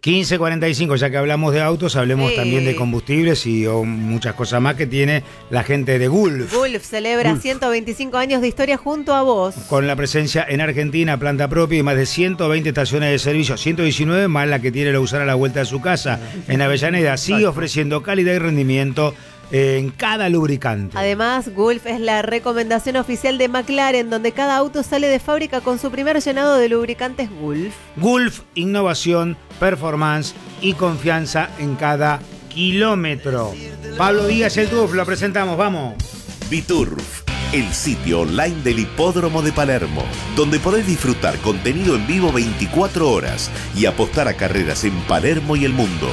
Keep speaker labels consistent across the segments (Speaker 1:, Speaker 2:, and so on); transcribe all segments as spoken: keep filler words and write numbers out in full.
Speaker 1: quince cuarenta y cinco, ya que hablamos de autos, hablemos
Speaker 2: Sí.
Speaker 1: también de combustibles y o muchas cosas más que tiene la gente de Gulf.
Speaker 2: Gulf celebra
Speaker 1: Gulf.
Speaker 2: ciento veinticinco años de historia junto a vos.
Speaker 1: Con la presencia en Argentina, planta propia y más de ciento veinte estaciones de servicio, ciento diecinueve más la que tiene la usar a la vuelta de su casa. En Avellaneda sigue ofreciendo calidad y rendimiento en cada lubricante.
Speaker 2: Además, Gulf es la recomendación oficial de McLaren, donde cada auto sale de fábrica con su primer llenado de lubricantes Gulf.
Speaker 1: Gulf, innovación, performance y confianza en cada kilómetro. Pablo Díaz, el Turf, lo presentamos, vamos.
Speaker 3: Biturf, el sitio online del Hipódromo de Palermo, donde podés disfrutar contenido en vivo veinticuatro horas y apostar a carreras en Palermo y el mundo.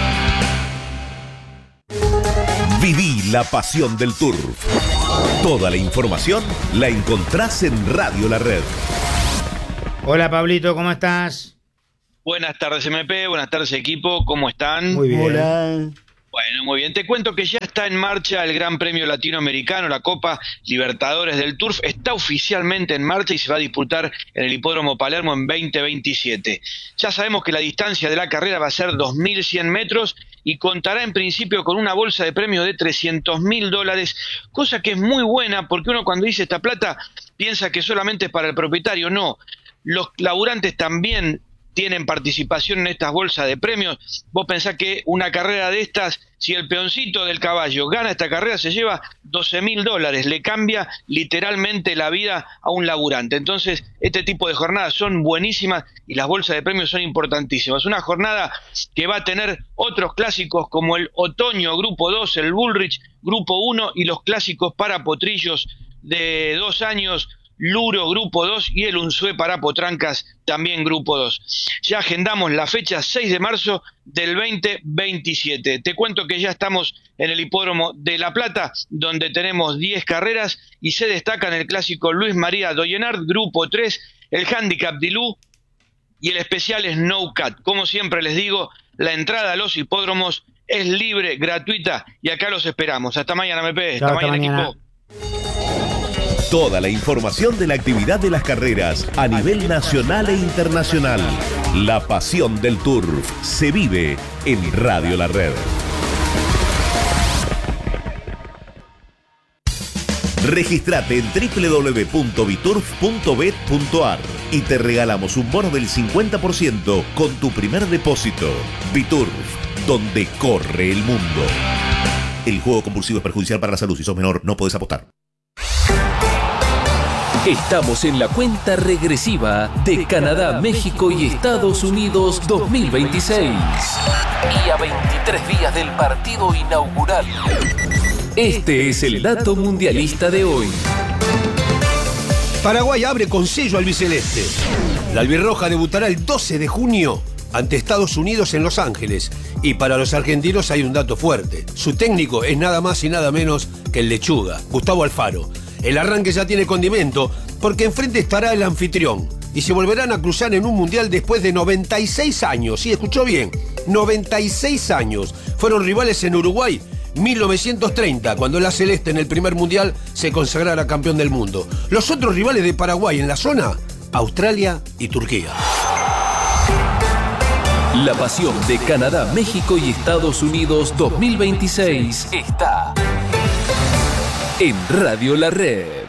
Speaker 3: Viví la pasión del Turf. Toda la información la encontrás en Radio La Red.
Speaker 1: Hola Pablito, ¿cómo estás?
Speaker 4: Buenas tardes M P, buenas tardes equipo, ¿cómo están?
Speaker 1: Muy bien.
Speaker 5: Hola.
Speaker 4: Bueno, muy bien. Te cuento que ya está en marcha el Gran Premio Latinoamericano, la Copa Libertadores del Turf. Está oficialmente en marcha y se va a disputar en el Hipódromo Palermo en veinte veintisiete. Ya sabemos que la distancia de la carrera va a ser dos mil cien metros y contará en principio con una bolsa de premio de trescientos mil dólares, cosa que es muy buena porque uno cuando dice esta plata piensa que solamente es para el propietario. No, los laburantes también tienen participación en estas bolsas de premios. Vos pensás que una carrera de estas, si el peoncito del caballo gana esta carrera, se lleva doce mil dólares, le cambia literalmente la vida a un laburante. Entonces, este tipo de jornadas son buenísimas y las bolsas de premios son importantísimas. Una jornada que va a tener otros clásicos como el Otoño Grupo dos, el Bullrich Grupo uno y los clásicos para potrillos de dos años, Luro Grupo dos y el Unzué para Potrancas también Grupo dos. Ya agendamos la fecha seis de marzo del veinte veintisiete. Te cuento que ya estamos en el Hipódromo de La Plata, donde tenemos diez carreras y se destacan el clásico Luis María Doyenard, Grupo tres, el Handicap Dilú y el especial Snow Cat. Como siempre les digo, la entrada a los hipódromos es libre, gratuita y acá los esperamos. Hasta mañana M P,
Speaker 1: Chao,
Speaker 4: hasta,
Speaker 1: hasta
Speaker 4: mañana,
Speaker 1: mañana.
Speaker 4: equipo.
Speaker 3: Toda la información de la actividad de las carreras a nivel nacional e internacional. La pasión del Turf se vive en Radio La Red. Registrate en doble u doble u doble u punto biturf punto bet punto ar y te regalamos un bono del cincuenta por ciento con tu primer depósito. Biturf, donde corre el mundo. El juego compulsivo es perjudicial para la salud. Si sos menor, no podés apostar.
Speaker 6: Estamos en la cuenta regresiva de Canadá, México y Estados Unidos dos mil veintiséis. Y a veintitrés días del partido inaugural. Este es el dato mundialista de hoy.
Speaker 5: Paraguay abre con sello albiceleste. La albirroja debutará el doce de junio ante Estados Unidos en Los Ángeles. Y para los argentinos hay un dato fuerte. Su técnico es nada más y nada menos que el Lechuga, Gustavo Alfaro. El arranque ya tiene condimento porque enfrente estará el anfitrión y se volverán a cruzar en un mundial después de noventa y seis años. Sí, escuchó bien, noventa y seis años. Fueron rivales en Uruguay, mil novecientos treinta, cuando la Celeste en el primer mundial se consagrara campeón del mundo. Los otros rivales de Paraguay en la zona, Australia y Turquía.
Speaker 6: La pasión de Canadá, México y Estados Unidos dos mil veintiséis está en Radio La Red.